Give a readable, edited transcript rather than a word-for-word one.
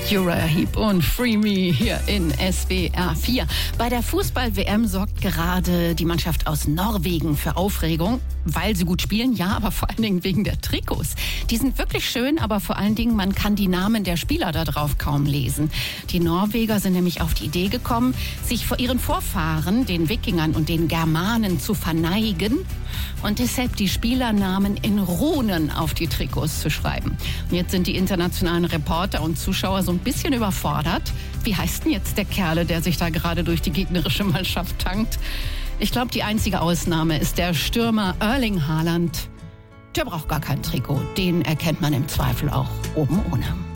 Uriah Heep und Free Me hier in SWR 4. Bei der Fußball-WM sorgt gerade die Mannschaft aus Norwegen für Aufregung, weil sie gut spielen, ja, aber vor allen Dingen wegen der Trikots. Die sind wirklich schön, aber vor allen Dingen, man kann die Namen der Spieler da drauf kaum lesen. Die Norweger sind nämlich auf die Idee gekommen, sich vor ihren Vorfahren, den Wikingern und den Germanen, zu verneigen und deshalb die Spielernamen in Runen auf die Trikots zu schreiben. Und jetzt sind die internationalen Reporter und Zuschauer so ein bisschen überfordert. Wie heißt denn jetzt der Kerle, der sich da gerade durch die gegnerische Mannschaft tankt? Ich glaube, die einzige Ausnahme ist der Stürmer Erling Haaland. Der braucht gar kein Trikot. Den erkennt man im Zweifel auch oben ohne.